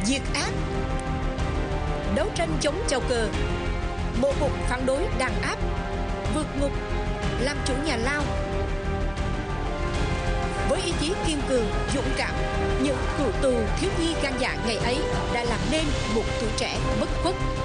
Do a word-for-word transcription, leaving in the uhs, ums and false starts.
diệt ác, đấu tranh chống chầu cờ, mộ phục phản đối đàn áp, vượt ngục, làm chủ nhà Lao. Với ý chí kiên cường, dũng cảm, những cựu tù thiếu nhi gan dạ ngày ấy đã làm nên một tuổi trẻ bất khuất.